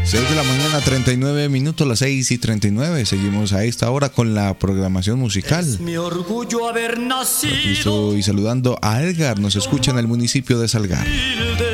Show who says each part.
Speaker 1: 6 de la mañana, 39 minutos, las 6:39. Seguimos a esta hora con la programación musical.
Speaker 2: Es mi orgullo haber nacido.
Speaker 1: Aquí estoy saludando a Edgar, nos escucha en el municipio de Salgar.